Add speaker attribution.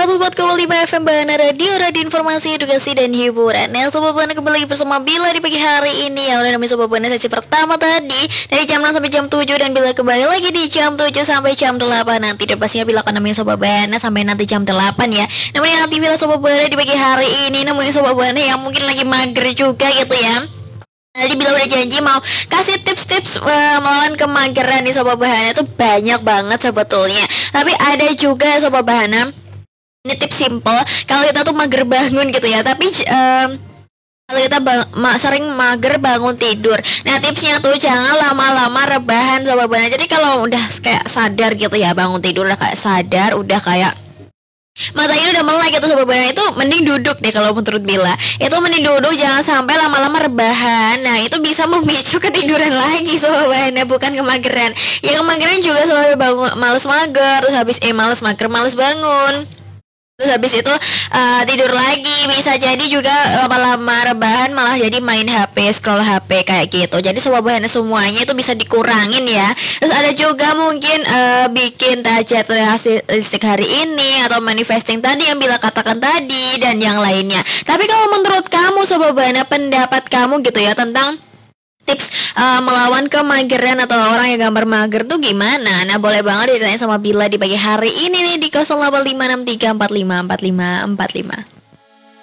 Speaker 1: 104,5 FM Bahana Radio Informasi, Edukasi, dan Hiburan. Nah, Sobat Bahana kembali bersama Bila di pagi hari ini. Ya udah namanya Sobat Bahana sesi pertama tadi dari jam 6 sampai jam 7, dan Bila kembali lagi di jam 7 sampai jam 8 nanti. Dan pastinya Bila akan nemenin Sobat Bahana sampai nanti jam 8 ya. Namun nanti Bila Sobat Bahana di pagi hari ini nemuin Sobat Bahana yang mungkin lagi mager juga gitu ya. Tadi Bila udah janji mau kasih tips-tips melawan kemageran nih Sobat Bahana, itu banyak banget sebetulnya. Tapi ada juga Sobat Bahana, ini tips simple kalau kita tuh mager bangun gitu ya. Tapi kalau kita sering mager bangun tidur, nah tipsnya tuh jangan lama-lama rebahan Sobat Bahana. Jadi kalau udah kayak sadar gitu ya, bangun tidur udah kayak sadar, udah kayak mata ini udah melek gitu Sobat Bahana, itu mending duduk deh kalau menurut Bila. Itu mending duduk, jangan sampai lama-lama rebahan. Nah itu bisa memicu ketiduran lagi Sobat Bahana, bukan kemageran. Ya kemageran juga soal bangun males mager, terus habis males mager, males bangun, terus habis itu tidur lagi. Bisa jadi juga lama-lama rebahan malah jadi main HP, scroll HP kayak gitu. Jadi Sobat Bahana semuanya itu bisa dikurangin ya. Terus ada juga mungkin bikin target realistik hari ini, atau manifesting tadi yang Bila katakan tadi, dan yang lainnya. Tapi kalau menurut kamu Sobat Bahana, pendapat kamu gitu ya tentang tips melawan kemageran atau orang yang gambar mager tuh gimana? Nah boleh banget ditanya sama Bila di pagi hari ini nih di 085634545545.